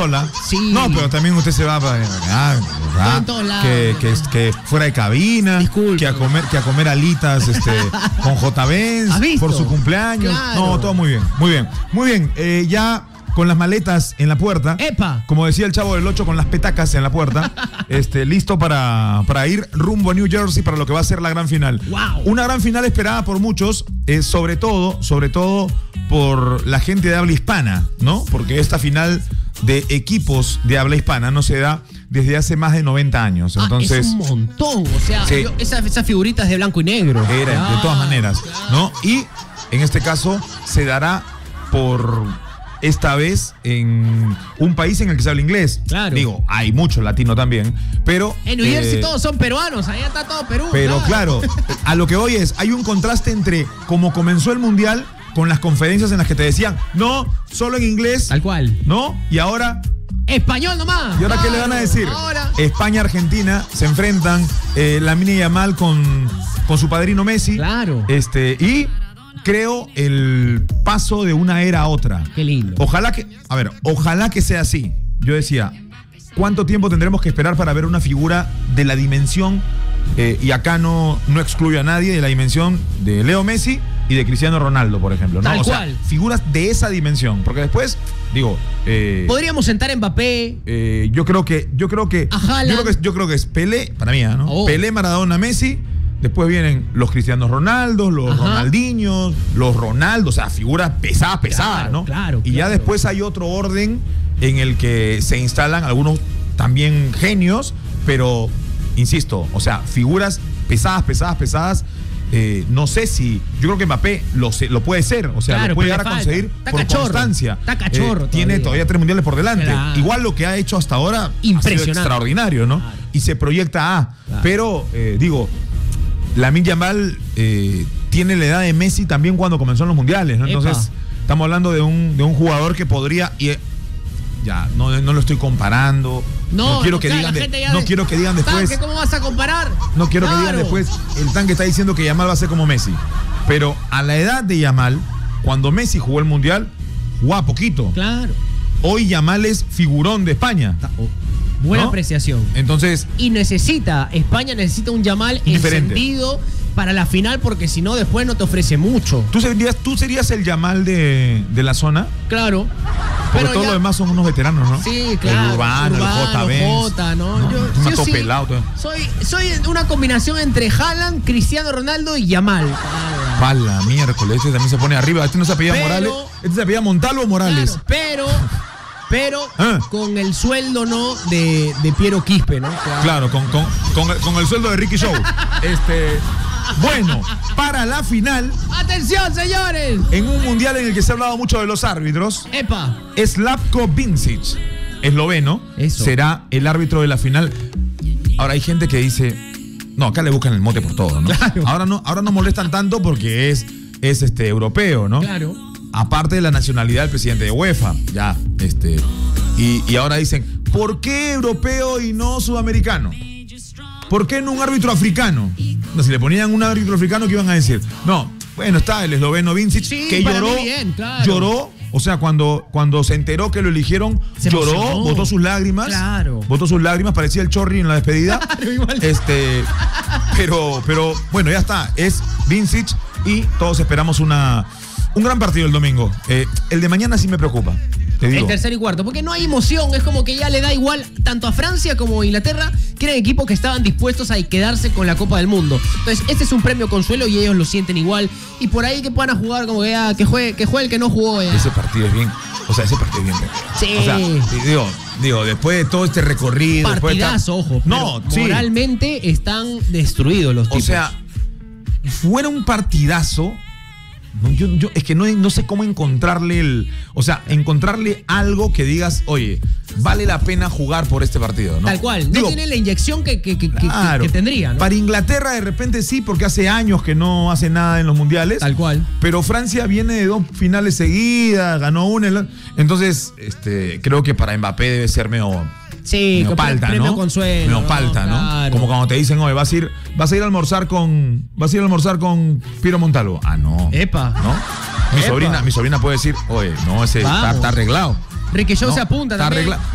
sola. Sí. No, pero también usted se va para en todos lados. que fuera de cabina, Disculpe. que a comer alitas con J. Benz ¿Has visto? por su cumpleaños. Claro. No, todo muy bien, muy bien. Muy bien, ya con las maletas en la puerta. ¡Epa! Como decía el Chavo del 8, con las petacas en la puerta. Listo para ir rumbo a New Jersey para lo que va a ser la gran final. ¡Wow! Una gran final esperada por muchos, sobre todo por la gente de habla hispana, ¿no? Porque esta final de equipos de habla hispana no se da desde hace más de 90 años. Entonces, es un montón. O sea, sí. esas figuritas de blanco y negro. Era, de todas maneras, ¿no? Y en este caso se dará por esta vez en un país en el que se habla inglés. Claro. Digo, hay mucho latino también, pero... En New Jersey todos son peruanos, allá está todo Perú. Pero claro, a lo que voy hay un contraste entre cómo comenzó el Mundial con las conferencias en las que te decían, no, solo en inglés. Tal cual. ¿No? Y ahora... Español nomás. ¿Y ahora qué le van a decir? Ahora. España-Argentina se enfrentan, Lamine Yamal con su padrino Messi. Claro. Y creo el paso de una era a otra. Qué lindo. Ojalá que sea así. Yo decía, ¿cuánto tiempo tendremos que esperar para ver una figura de la dimensión, y acá no excluyo a nadie, de la dimensión de Leo Messi y de Cristiano Ronaldo, por ejemplo, ¿no? Tal o sea, cual. figuras de esa dimensión. Porque después, digo... podríamos sentar a Mbappé. Yo creo que A Haaland. yo creo que es Pelé, para mí, ¿no? Oh. Pelé, Maradona, Messi. Después vienen los Cristianos Ronaldos, los Ajá. Ronaldinhos, los Ronaldos, o sea, figuras pesadas, Claro, ¿no? claro, y ya claro. después hay otro orden en el que se instalan algunos también genios, pero, insisto, o sea, figuras pesadas. No sé si... Yo creo que Mbappé lo puede ser. O sea, Claro, lo puede pero llegar a le conseguir falta. Está por cachorro. constancia. Está cachorro Tiene todavía 3 mundiales por delante. Claro. Igual lo que ha hecho hasta ahora ha sido Impresionante. extraordinario, ¿no? Claro. Y se proyecta a... Claro. Pero, Lamine Yamal tiene la edad de Messi también cuando comenzó en los mundiales, ¿no? Entonces, estamos hablando de un jugador que podría... Ya, no lo estoy comparando. No quiero que digan después. ¿Cómo vas a comparar? No quiero que Claro. digan después, el tanque está diciendo que Yamal va a ser como Messi. Pero a la edad de Yamal, cuando Messi jugó el Mundial, jugaba poquito. Claro. Hoy Yamal es figurón de España. Buena ¿no? apreciación. Entonces, Y España necesita un Yamal Diferente. encendido para la final, porque si no, después no te ofrece mucho. ¿tú serías el Yamal de la zona? Claro. Porque todos los demás son unos veteranos, ¿no? Sí, claro. El Urbano, el JB. Jota, ¿no? Yo Tú me sí, pelado. Todo. soy una combinación entre Haaland, Cristiano Ronaldo y Yamal. Pala, miércoles, este también se pone arriba. Este no se apellida Morales. Este se apellida Montalvo o Morales. Claro, pero Ah. con el sueldo, ¿no? De Piero Quispe, ¿no? Claro, con el sueldo de Ricky Show. Bueno, para la final, ¡Atención, señores! en un mundial en el que se ha hablado mucho de los árbitros, ¡Epa! Slavko Vincic, esloveno, Eso. será el árbitro de la final. Ahora hay gente que dice, no, acá le buscan el mote por todo, ¿no? Claro. Ahora no molestan tanto porque es europeo, ¿no? Claro. Aparte de la nacionalidad del presidente de UEFA, ya, y ahora dicen, ¿por qué europeo y no sudamericano? ¿Por qué no un árbitro africano? No, si le ponían un árbitro africano, ¿qué iban a decir? No, bueno, está el esloveno Vincic, Sí, que para lloró, mí bien, claro. lloró, o sea, cuando se enteró que lo eligieron, Se lloró, emocionó. botó sus lágrimas. Claro. Botó sus lágrimas, parecía el Chorri en la despedida. Claro, igual. Pero bueno, ya está, es Vincic y todos esperamos un gran partido el domingo. El de mañana sí me preocupa, te digo. El tercer y cuarto, porque no hay emoción, es como que ya le da igual tanto a Francia como a Inglaterra, que eran equipos que estaban dispuestos a quedarse con la Copa del Mundo. Entonces, este es un premio consuelo y ellos lo sienten igual. Y por ahí que puedan jugar como que juegue el que no jugó. Ya. Ese partido es bien, Sí. O sea, digo, después de todo este recorrido. Partidazo, ojo. No, pero sí. moralmente están destruidos los tipos. O sea, fuera un partidazo. No, yo es que no sé cómo encontrarle encontrarle algo que digas, oye, vale la pena jugar por este partido, ¿no? Tal cual, no tiene la inyección que claro, tendría, ¿no? Para Inglaterra de repente sí, porque hace años que no hace nada en los mundiales. Tal cual. Pero Francia viene de 2 finales seguidas, ganó una. Entonces, creo que para Mbappé debe ser medio palta, premio ¿no? consuelo. Medio palta, ¿no? Claro. Como cuando te dicen, oye, vas a ir a almorzar con Piero Montalvo. Ah, no. Epa. ¿No? Mi sobrina puede decir, oye, no, ese está arreglado. Ricky Show No, se apunta está también. arreglado.